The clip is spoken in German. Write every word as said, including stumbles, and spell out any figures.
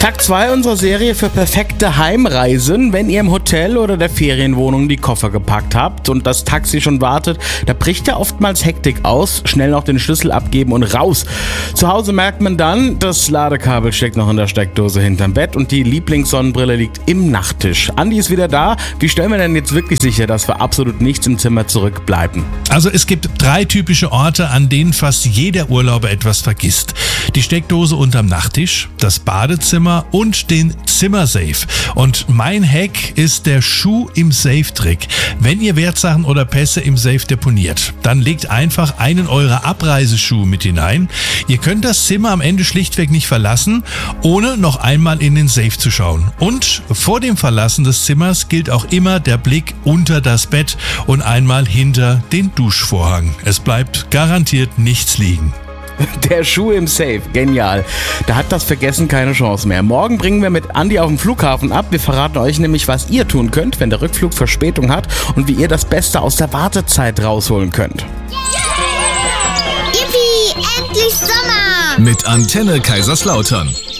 Tag zwei unserer Serie für perfekte Heimreisen. Wenn ihr im Hotel oder der Ferienwohnung die Koffer gepackt habt und das Taxi schon wartet, da bricht ja oftmals Hektik aus. Schnell noch den Schlüssel abgeben und raus. Zu Hause merkt man dann, das Ladekabel steckt noch in der Steckdose hinterm Bett und die Lieblingssonnenbrille liegt im Nachttisch. Andi ist wieder da. Wie stellen wir denn jetzt wirklich sicher, dass wir absolut nichts im Zimmer zurückbleiben? Also es gibt drei typische Orte, an denen fast jeder Urlauber etwas vergisst. Die Steckdose unterm Nachttisch, das Badezimmer und den Zimmersafe. Und mein Hack ist der Schuh im Safe-Trick. Wenn ihr Wertsachen oder Pässe im Safe deponiert, dann legt einfach einen eurer Abreiseschuhe mit hinein. Ihr könnt das Zimmer am Ende schlichtweg nicht verlassen, ohne noch einmal in den Safe zu schauen. Und vor dem Verlassen des Zimmers gilt auch immer der Blick unter das Bett und einmal hinter den Duschvorhang. Es bleibt garantiert nichts liegen. Der Schuh im Safe, genial. Da hat das Vergessen keine Chance mehr. Morgen bringen wir mit Andi auf dem Flughafen ab. Wir verraten euch nämlich, was ihr tun könnt, wenn der Rückflug Verspätung hat und wie ihr das Beste aus der Wartezeit rausholen könnt. Yippie, endlich Sommer! Mit Antenne Kaiserslautern.